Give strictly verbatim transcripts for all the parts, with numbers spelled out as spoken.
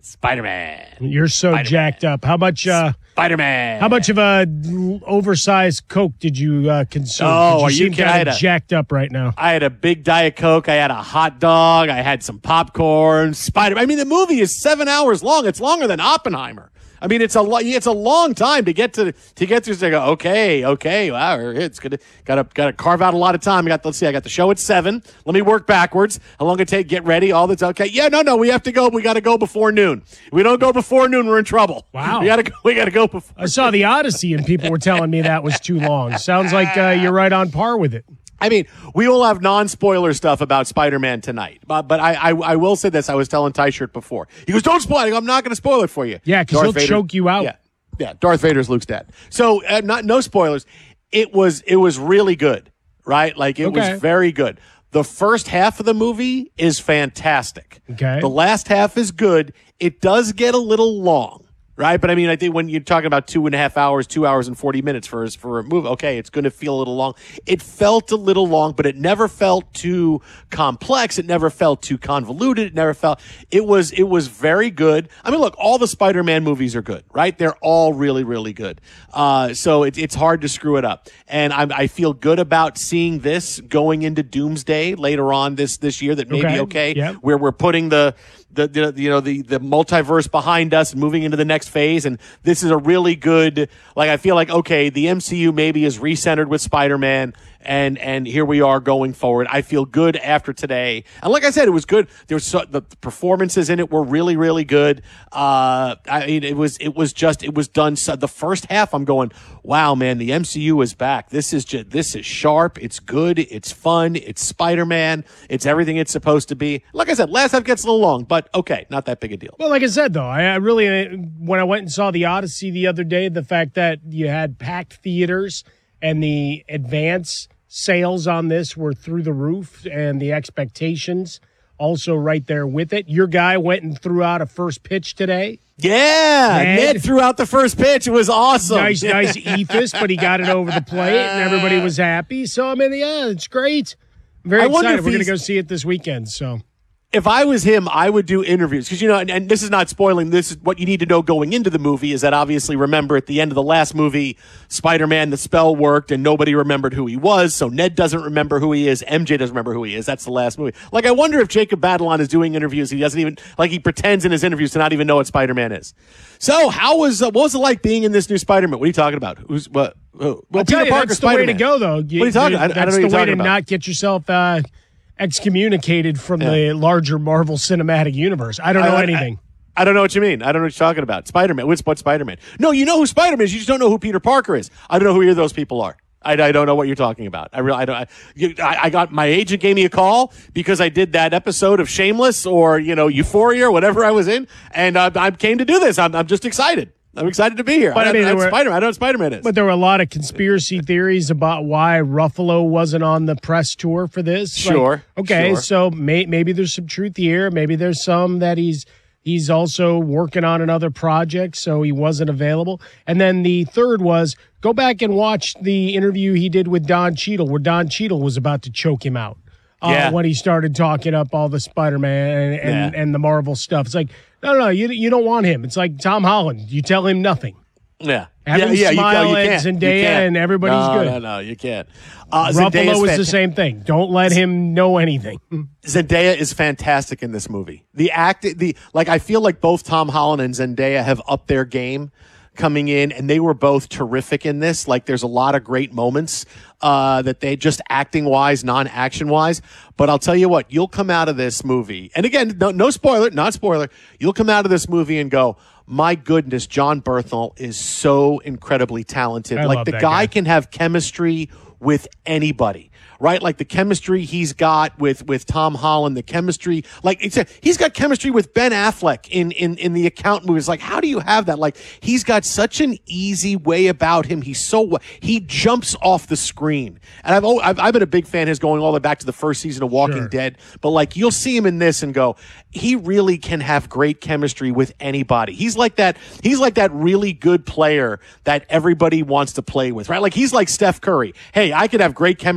Spider-Man. You're so Spider-Man. jacked up. How much? Uh, Spider-Man. How much of a oversized Coke did you uh, consume? Oh, you are you seem kidding? kind of jacked up right now. I had a big Diet Coke. I had a hot dog. I had some popcorn. Spider. I mean, the movie is seven hours long. It's longer than Oppenheimer. I mean, it's a lo- it's a long time to get to to get through. So I go, okay, okay, wow, it's gonna gotta gotta carve out a lot of time. I got let's see, I got the show at seven. Let me work backwards. How long it take? Get ready. All that's okay. Yeah, no, no, we have to go. We got to go before noon. If we don't go before noon, we're in trouble. Wow, we gotta go. We gotta go before. I saw the Odyssey, and people were telling me that was too long. Sounds like uh, you're right on par with it. I mean, we will have non-spoiler stuff about Spider-Man tonight, but but I I, I will say this. I was telling Ty-Shirt before. He goes, "Don't spoil it." I go, I'm not going to spoil it for you. Yeah, because he'll Vader, choke you out. Yeah, yeah. Darth Vader's Luke's dad. So uh, not no spoilers. It was it was really good, right? Like it Okay. was very good. The first half of the movie is fantastic. Okay. The last half is good. It does get a little long. Right, but I mean, I think when you're talking about two and a half hours, two hours and forty minutes for for a movie, okay, it's going to feel a little long. It felt a little long, but it never felt too complex. It never felt too convoluted. It never felt. It was it was very good. I mean, look, all the Spider-Man movies are good, right? They're all really really good. Uh, so it, it's hard to screw it up, and I, I feel good about seeing this going into Doomsday later on this this year. That may Okay. be okay. Yep. Where we're putting the. The, the you know the the multiverse behind us and moving into the next phase, and this is a really good, like, I feel like, okay, the M C U maybe is recentered with Spider-Man, and and here we are going forward. I feel good after today, and like I said, it was good. There was so, the performances in it were really really good. Uh, I mean, it was it was just it was done. So the first half, I'm going, wow, man, the M C U is back. This is just this is sharp. It's good. It's fun. It's Spider-Man. It's everything it's supposed to be. Like I said, last half gets a little long, but okay, not that big a deal. Well, like I said, though, I, I really, uh, when I went and saw the Odyssey the other day, the fact that you had packed theaters and the advance sales on this were through the roof, and the expectations also right there with it. Your guy went and threw out a first pitch today. Yeah, Ned, Ned threw out the first pitch. It was awesome. Nice, nice ethos, but he got it over the plate, and everybody was happy. So, I mean, yeah, it's great. I'm very I wonder excited. if We're going to he's- go see it this weekend, so. If I was him, I would do interviews because, you know, and, and this is not spoiling. This is what you need to know going into the movie is that obviously, remember, at the end of the last movie, Spider-Man, the spell worked and nobody remembered who he was. So Ned doesn't remember who he is. M J doesn't remember who he is. That's the last movie. Like, I wonder if Jacob Batalon is doing interviews. He doesn't even, like, he pretends in his interviews to not even know what Spider-Man is. So how was, uh, what was it like being in this new Spider-Man? What are you talking about? Who's, what? Who? Well, I'll tell you, Parker, that's the way to Spider-Man. go, though. You, What are you talking? I, I don't know That's what you're the way talking to about. not get yourself uh, excommunicated from Yeah. the larger Marvel Cinematic Universe. I don't know I- I- anything. I don't know what you mean. I don't know what you're talking about. Spider-Man. What's what Spider-Man? No, you know who Spider-Man is. You just don't know who Peter Parker is. I don't know who either of those people are. I, I don't know what you're talking about. I really, I don't. I, you, I, I got my agent gave me a call because I did that episode of Shameless or you know Euphoria or whatever I was in, and uh, I came to do this. I'm, I'm just excited. I'm excited to be here. But, I, I mean, I, there were- Spider-Man. I know what Spider-Man is. But there were a lot of conspiracy theories about why Ruffalo wasn't on the press tour for this. Like, Sure, okay, sure. so may, maybe there's some truth here. Maybe there's some that he's he's also working on another project, so he wasn't available. And then the third was go back and watch the interview he did with Don Cheadle, where Don Cheadle was about to choke him out. Uh, Yeah. when he started talking up all the Spider-Man and, and, Yeah. and the Marvel stuff. It's like, no, no, no, you, you don't want him. It's like Tom Holland. You tell him nothing. yeah, Have yeah, him yeah. smile you, at can't. You Zendaya can't. and everybody's no, good. No, no, you can't. Uh, Ruffalo Zendaya's was the fanta- same thing. Don't let him know anything. Zendaya is fantastic in this movie. The act, the like, I feel like both Tom Holland and Zendaya have upped their game coming in, and they were both terrific in this. Like, there's a lot of great moments uh, that they just acting wise, non action wise. But I'll tell you what, you'll come out of this movie, and again, no, no spoiler, not spoiler. You'll come out of this movie and go, my goodness, John Bernthal is so incredibly talented. I like love the that guy guy. can have chemistry with anybody, right? Like the chemistry he's got with with Tom Holland, the chemistry, like it's a, he's got chemistry with Ben Affleck in in in the Accountant movies. Like, how do you have that? Like, he's got such an easy way about him. He's so he jumps off the screen, and I've al- I've, I've been a big fan of his going all the way back to the first season of Walking Sure. Dead. But like, you'll see him in this and go, he really can have great chemistry with anybody. He's like that. He's like that really good player that everybody wants to play with, right? Like, he's like Steph Curry. Hey, I could have great chemistry with Steph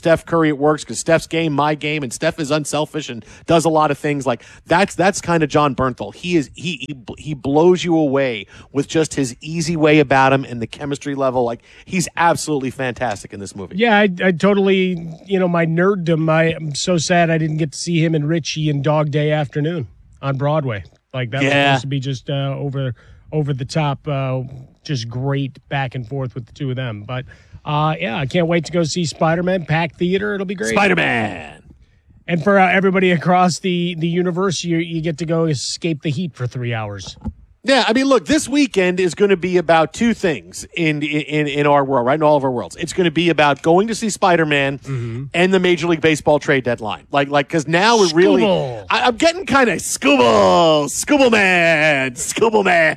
Steph Curry, it works because Steph's game, my game, and Steph is unselfish and does a lot of things. Like that's that's kind of John Bernthal. He is he, he he blows you away with just his easy way about him and the chemistry level. Like he's absolutely fantastic in this movie. Yeah, I, I totally, you know, my nerddom. I, I'm so sad I didn't get to see him and Richie in Dog Day Afternoon on Broadway. Like that yeah. was supposed to be just uh, over over the top, uh, just great back and forth with the two of them. But uh, yeah, I can't wait to go see Spider-Man. Packed theater, it'll be great. Spider-Man. And for uh, everybody across the the universe, you you get to go escape the heat for three hours. Yeah, I mean, look, this weekend is going to be about two things in in in our world, right? In all of our worlds, it's going to be about going to see Spider-Man mm-hmm. and the Major League Baseball trade deadline. Like, like because now we're really, I, I'm getting kind of Scooble, Scooble man, Scooble man,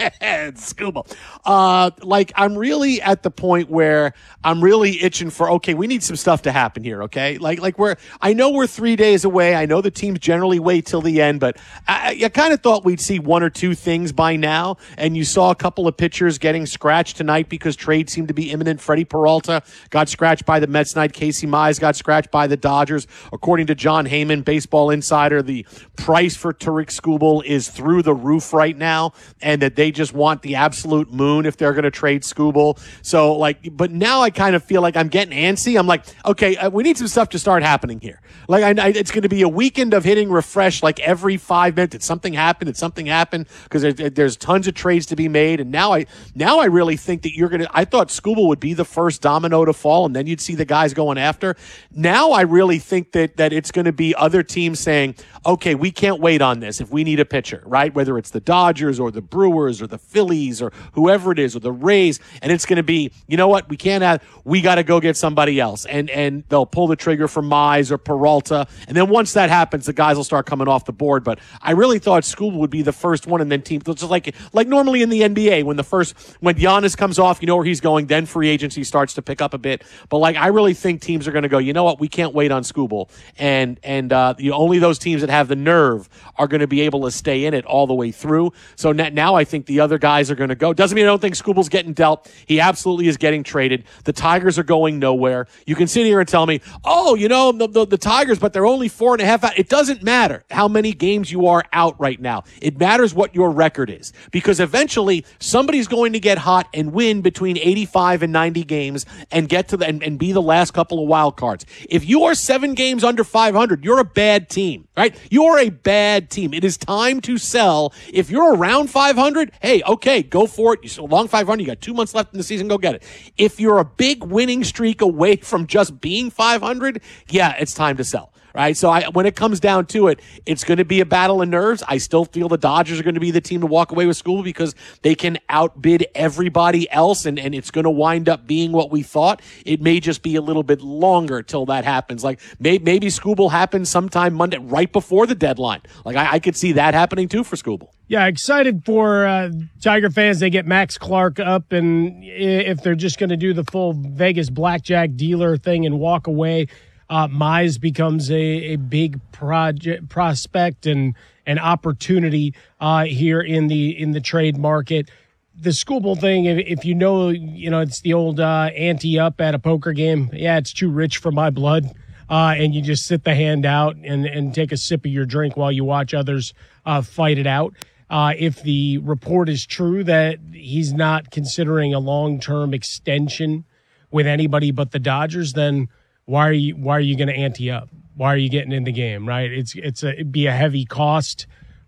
Scooble. Uh, like I'm really at the point where I'm really itching for. Okay, we need some stuff to happen here. Okay, like like we're I know we're three days away. I know the teams generally wait till the end, but I, I kind of thought we'd see one or two things by now, and you saw a couple of pitchers getting scratched tonight because trades seemed to be imminent. Freddie Peralta got scratched by the Mets tonight. Casey Mize got scratched by the Dodgers. According to John Heyman, Baseball Insider, the price for Tariq Skubal is through the roof right now, and that they just want the absolute moon if they're going to trade Skubal. So, like, but now I kind of feel like I'm getting antsy. I'm like, okay, uh, we need some stuff to start happening here. Like, I, I, it's going to be a weekend of hitting refresh like every five minutes. Did something happen? Did something happen? Because there, there's tons of trades to be made, and now I now I really think that you're going to. I thought Skubal would be the first domino to fall, and then you'd see the guys going after. Now I really think that that it's going to be other teams saying, okay, we can't wait on this if we need a pitcher, right? Whether it's the Dodgers or the Brewers or the Phillies or whoever it is or the Rays, and it's going to be, you know what, we can't have, we got to go get somebody else, and and they'll pull the trigger for Mize or Peralta, and then once that happens, the guys will start coming off the board. But I really thought Skubal would be the first one, and then teams just like like normally in the N B A when the first when Giannis comes off, you know where he's going, then free agency starts to pick up a bit. But like I really think teams are going to go, you know what, we can't wait on Skubal, and and uh, the only those teams that have the nerve are going to be able to stay in it all the way through. So now I think the other guys are going to go. Doesn't mean I don't think Skubal's getting dealt. He absolutely is getting traded. The Tigers are going nowhere. You can sit here and tell me, oh, you know, the, the, the Tigers, but they're only four and a half out. It doesn't matter how many games you are out right now. It matters what your record is, because eventually somebody's going to get hot and win between eighty-five and ninety games and get to the and, and be the last couple of wild cards. If you are seven games under five hundred, you're a bad team, right? You're a bad team. It is time to sell. If you're around five hundred, hey, okay, go for it. You're along five hundred. You got two months left in the season. Go get it. If you're a big winning streak away from just being five hundred, yeah, it's time to sell. Right, so I, when it comes down to it, it's going to be a battle of nerves. I still feel the Dodgers are going to be the team to walk away with Skubal because they can outbid everybody else, and, and it's going to wind up being what we thought. It may just be a little bit longer till that happens. Like may, maybe Skubal happens sometime Monday, right before the deadline. Like I, I could see that happening too for Skubal. Yeah, excited for uh, Tiger fans. They get Max Clark up, and if they're just going to do the full Vegas blackjack dealer thing and walk away, Uh, Mize becomes a, a big project prospect and an opportunity uh, here in the in the trade market. The Skubal thing, if, if you know, you know, it's the old uh, ante up at a poker game. Yeah, it's too rich for my blood, uh, and you just sit the hand out and and take a sip of your drink while you watch others uh, fight it out. Uh, if the report is true that he's not considering a long-term extension with anybody but the Dodgers, then Why are you why are you going to ante up? Why are you getting in the game, right? It's it's a, it'd be a heavy cost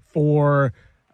for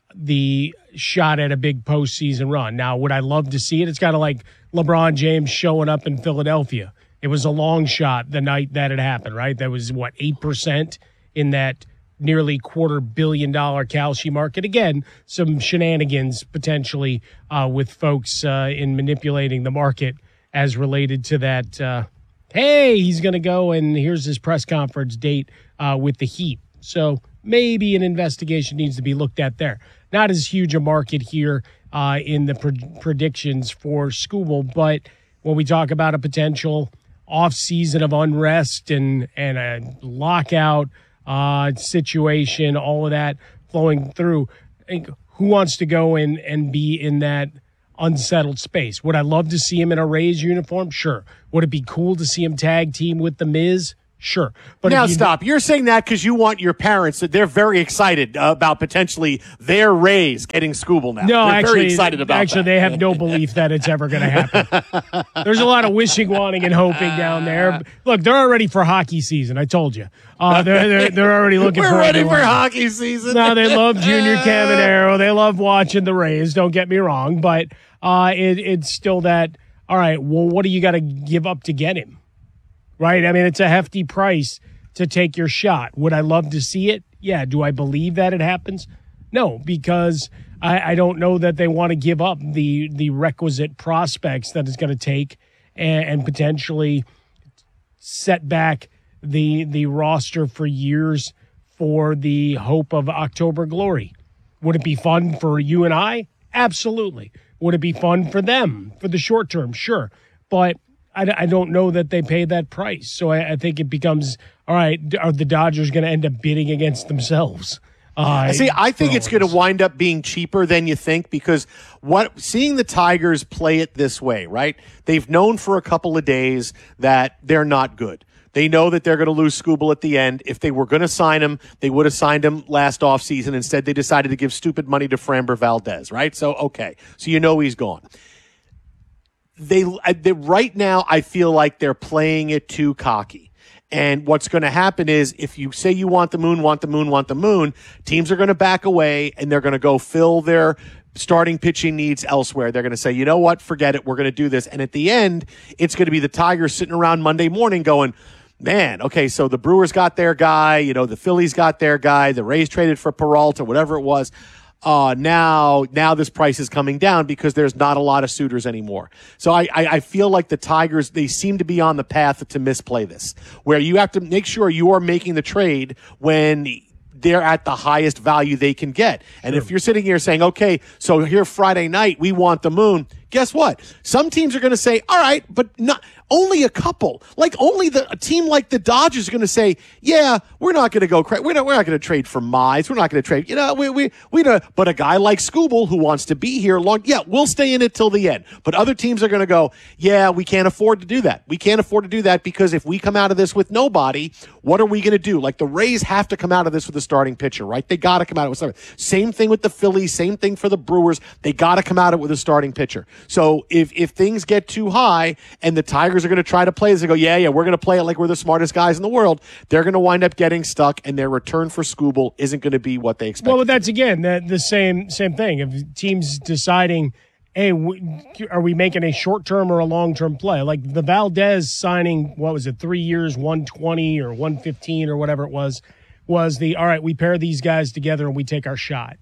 the shot at a big postseason run. Now, would I love to see it? It's kind of like LeBron James showing up in Philadelphia. It was a long shot the night that it happened, right? That was, what, eight percent in that nearly quarter billion dollar Kalshi market. Again, some shenanigans potentially uh, with folks uh, in manipulating the market as related to that uh hey, he's going to go and here's his press conference date uh, with the Heat. So maybe an investigation needs to be looked at there. Not as huge a market here uh, in the pre- predictions for Skubal, but when we talk about a potential off-season of unrest and, and a lockout uh, situation, all of that flowing through, who wants to go and, and be in that unsettled space. Would I love to see him in a Rays uniform? Sure. Would it be cool to see him tag team with The Miz? Sure. But now you, stop. You're saying that because you want your parents that they're very excited uh, about potentially their Rays getting Scooble now. No, they're actually, very excited about actually, that. they have no belief that it's ever going to happen. There's a lot of wishing, wanting, and hoping down there. Look, they're already for hockey season. I told you. Uh, they're, they're they're already looking We're for. We're ready for everyone. hockey season. No, they love Junior Caminero. They love watching the Rays. Don't get me wrong, but uh, it, it's still that. All right. Well, what do you got to give up to get him? Right. I mean, it's a hefty price to take your shot. Would I love to see it? Yeah. Do I believe that it happens? No, because I, I don't know that they want to give up the the requisite prospects that it's going to take and, and potentially set back the the roster for years for the hope of October glory. Would it be fun for you and I? Absolutely. Would it be fun for them for the short term? Sure. But I, I don't know that they pay that price. So I, I think it becomes, all right, are the Dodgers going to end up bidding against themselves? Uh, See, I think it's going to wind up being cheaper than you think because what seeing the Tigers play it this way, right? They've known for a couple of days that they're not good. They know that they're going to lose Scooble at the end. If they were going to sign him, they would have signed him last offseason. Instead, they decided to give stupid money to Framber Valdez, right? So, okay. So you know he's gone. They, they right now, I feel like they're playing it too cocky. And what's going to happen is if you say you want the moon, want the moon, want the moon, teams are going to back away and they're going to go fill their starting pitching needs elsewhere. They're going to say, you know what, forget it. We're going to do this. And at the end, it's going to be the Tigers sitting around Monday morning going, man, okay, so the Brewers got their guy, you know, the Phillies got their guy, the Rays traded for Peralta, whatever it was. Uh, now, now this price is coming down because there's not a lot of suitors anymore. So I, I, I feel like the Tigers, they seem to be on the path to misplay this, where you have to make sure you are making the trade when they're at the highest value they can get. And Sure. if you're sitting here saying, okay, so here Friday night, we want the moon. Guess what? Some teams are going to say, all right, but not only a couple. Like only the a team like the Dodgers are going to say, yeah, we're not going to go crazy. We're not, we're not going to trade for Mize. We're not going to trade, you know, we, we, we, don't. But a guy like Scooble who wants to be here long, yeah, we'll stay in it till the end. But other teams are going to go, yeah, we can't afford to do that. We can't afford to do that because if we come out of this with nobody, what are we going to do? Like the Rays have to come out of this with a starting pitcher, right? They got to come out with something. Same thing with the Phillies. Same thing for the Brewers. They got to come out with a starting pitcher. So if, if things get too high and the Tigers are going to try to play this, they go, yeah, yeah, we're going to play it like we're the smartest guys in the world. They're going to wind up getting stuck and their return for Scooble isn't going to be what they expect. Well, but that's again the, the same same thing. If teams deciding, hey, w- are we making a short term or a long term play? Like the Valdez signing, what was it, three years, one twenty or one fifteen or whatever it was, was the all right. We pair these guys together and we take our shot.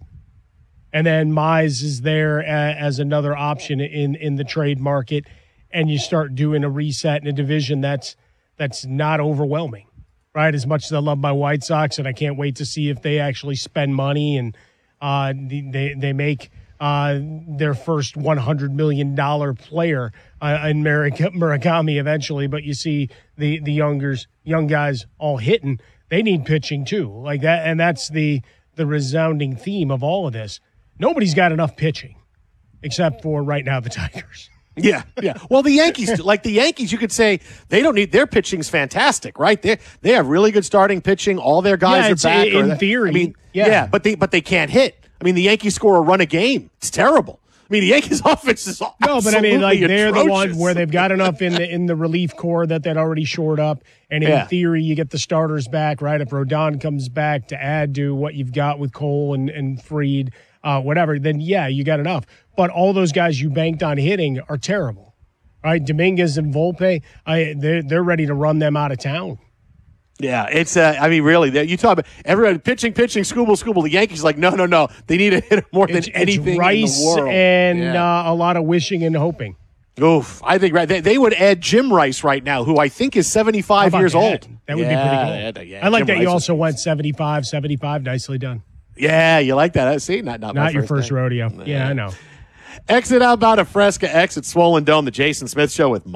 And then Mize is there as another option in, in the trade market, and you start doing a reset in a division that's that's not overwhelming, right? As much as I love my White Sox, and I can't wait to see if they actually spend money and uh, they they make uh, their first one hundred million dollars player uh, in Murakami eventually. But you see the the youngers, young guys all hitting. They need pitching too, like that, and that's the the resounding theme of all of this. Nobody's got enough pitching, except for right now the Tigers. Yeah, yeah. Well, the Yankees, like the Yankees, you could say they don't need their pitching's fantastic, right? They they have really good starting pitching. All their guys Yeah, are it's back. in or that- theory, I mean, yeah. yeah, but they but they can't hit. I mean, the Yankees score a run a game. It's terrible. I mean, the Yankees' offense is No, but I mean, like they're the one atrocious. where they've got enough in the in the relief core that they'd already shored up, and in Yeah. theory, you get the starters back, right? If Rodon comes back to add to what you've got with Cole and and Fried, uh, whatever, then yeah, you got enough. But all those guys you banked on hitting are terrible, right? Dominguez and Volpe, I they're they're ready to run them out of town. Yeah, it's. Uh, I mean, really, you talk about everybody pitching, pitching, Scooble, Scooble. The Yankees, like, no, no, no. They need to hit more than It's, anything it's rice in the world. and Yeah. uh, a lot of wishing and hoping. Oof, I think right. They, they would add Jim Rice right now, who I think is seventy-five How about years that? old. That would Yeah, be pretty yeah, cool. yeah, I like Jim that Rice you is- also went seventy-five, seventy-five. Nicely done. Yeah, you like that? See, not not, my Not your first name. rodeo. Yeah, I know. Exit out about a Fresca, exit Swollen Dome, the Jason Smith Show with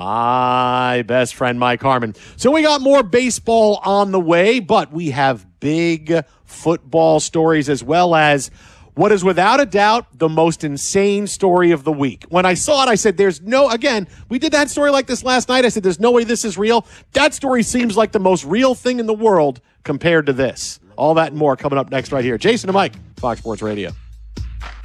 my best friend, Mike Harmon. So we got more baseball on the way, but we have big football stories as well as what is without a doubt the most insane story of the week. When I saw it, I said, there's no, again, we did that story like this last night. I said, there's no way this is real. That story seems like the most real thing in the world compared to this. All that and more coming up next right here. Jason and Mike, Fox Sports Radio.